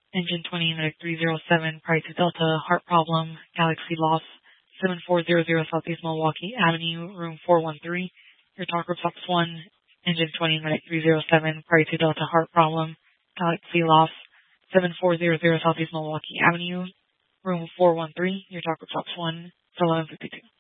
Engine 20, medic 307, priority to Delta, heart problem, Galaxy loss, 7400 Southeast Milwaukee Avenue, room 413. Your talk group Fox 1, engine 20, medic 307, priority to Delta, heart problem, Galaxy loss, 7400 Southeast Milwaukee Avenue, room 413. Your talk group Fox 1, for 1152.